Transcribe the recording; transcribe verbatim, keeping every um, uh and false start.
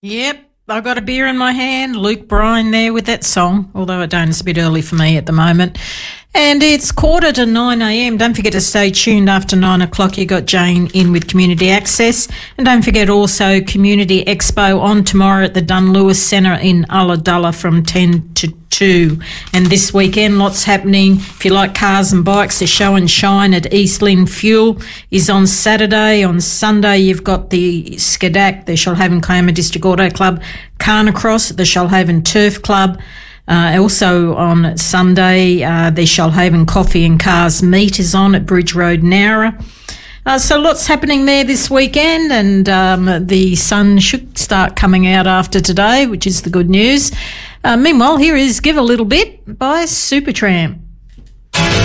Yep, I've got a beer in my hand. Luke Bryan there with that song, although I don't, it's a bit early for me at the moment. And it's quarter to nine a.m. Don't forget to stay tuned after nine o'clock. You got Jane in with Community Access. And don't forget also Community Expo on tomorrow at the Dunn Lewis Centre in Ulladulla from ten to two. And this weekend, lots happening. If you like cars and bikes, the Show and Shine at East Lynn Fuel is on Saturday. On Sunday, you've got the Skadak, the Shoalhaven Kiama District Auto Club, Carnacross at the Shoalhaven Turf Club. Uh, also on Sunday, uh, the Shoalhaven Coffee and Cars Meet is on at Bridge Road, Nowra. Uh, so lots happening there this weekend, and um, the sun should start coming out after today, which is the good news. Uh, meanwhile, here is Give a Little Bit by Supertramp.